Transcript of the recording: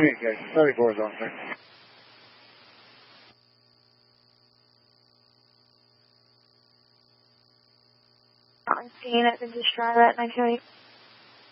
Communication, 34 is on, sir. I'm seeing it, then just try that 928.